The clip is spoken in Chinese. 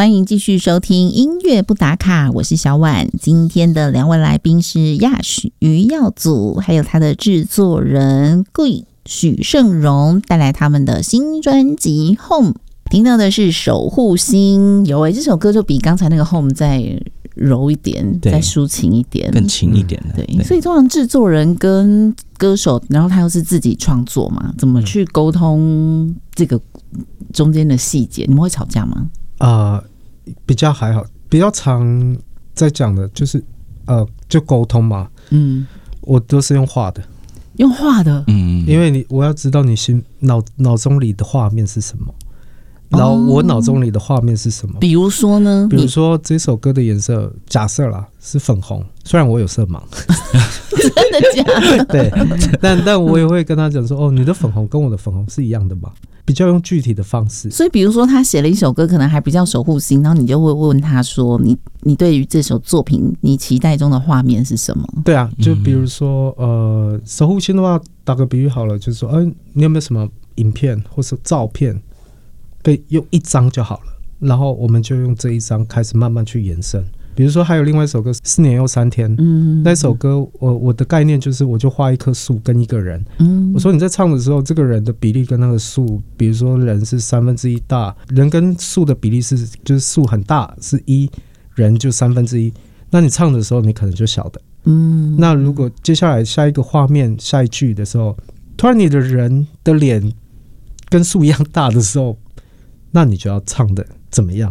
欢迎继续收听音乐不打卡，我是小婉。今天的两位来宾是余耀祖，还有他的制作人许胜荣，带来他们的新专辑 Home。 听到的是守护星，这首歌就比刚才那个 Home 再柔一点，再抒情一点， 更轻一点的。 对，所以通常制作人跟歌手，然后他又是自己创作嘛，怎么去沟通这个中间的细节？你们会吵架吗？ 比较还好，比较常在讲的就是就沟通嘛。我都是用画的，因为我要知道你脑中里的画面是什么。然后我脑中里的画面是什么？ 比如说呢？ 比如说这首歌的颜色，假设啦是粉红，虽然我有色盲， 真的假的？ 对，但我也会跟他讲说，你的粉红跟我的粉红是一样的嘛，比较用具体的方式。 所以比如说他写了一首歌，可能还比较守护星，然后你就会问他说，你对于这首作品，你期待中的画面是什么？对啊，就比如说守护星的话，打个比喻好了，就是说，你有没有什么影片或是照片？可以用一张就好了，然后我们就用这一张开始慢慢去延伸。比如说还有另外一首歌4年又3天，那首歌我的概念就是我就画一棵树跟一个人，我说你在唱的时候，这个人的比例跟那个树，比如说人是1/3大，人跟树的比例是就是树很大是1，人就1/3，那你唱的时候你可能就小的。那如果接下来下一个画面下一句的时候，突然你的人的脸跟树一样大的时候，那你就要唱的怎么样？